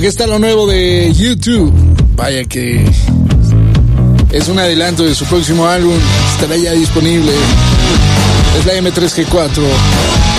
Aquí está lo nuevo de YouTube. Vaya que es un adelanto de su próximo álbum. Estará ya disponible. Es la M3G4.